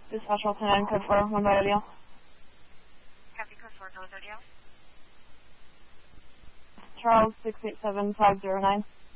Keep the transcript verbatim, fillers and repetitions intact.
Dispatch Alton nine, code four, one by Odeo. Copy, code four, go with Odeo. Charles, six eight seven five zero nine.